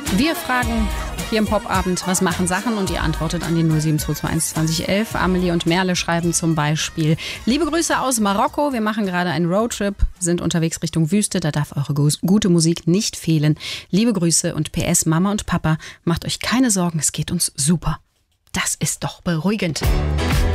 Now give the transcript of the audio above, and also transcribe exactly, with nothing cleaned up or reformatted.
Wir fragen hier im Popabend, was machen Sachen? Und ihr antwortet an die null sieben zwei zwei eins zwanzig elf. Amelie und Merle schreiben zum Beispiel: Liebe Grüße aus Marokko. Wir machen gerade einen Roadtrip, sind unterwegs Richtung Wüste. Da darf eure gute Musik nicht fehlen. Liebe Grüße und P S, Mama und Papa, macht euch keine Sorgen, es geht uns super. Das ist doch beruhigend.